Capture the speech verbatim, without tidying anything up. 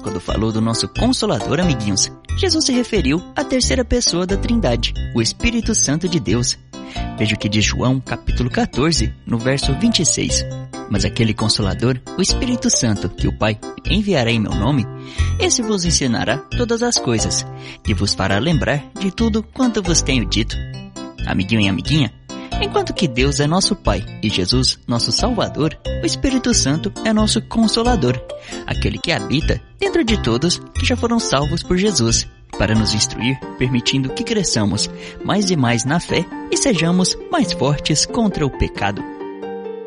quando falou do nosso Consolador, amiguinhos, Jesus se referiu à terceira pessoa da Trindade, o Espírito Santo de Deus. Veja o que diz João, capítulo quatorze, no verso vinte e seis. Mas aquele Consolador, o Espírito Santo, que o Pai enviará em meu nome, esse vos ensinará todas as coisas, e vos fará lembrar de tudo quanto vos tenho dito. Amiguinho e amiguinha, enquanto que Deus é nosso Pai e Jesus nosso Salvador, o Espírito Santo é nosso Consolador, aquele que habita dentro de todos que já foram salvos por Jesus, para nos instruir, permitindo que cresçamos mais e mais na fé e sejamos mais fortes contra o pecado.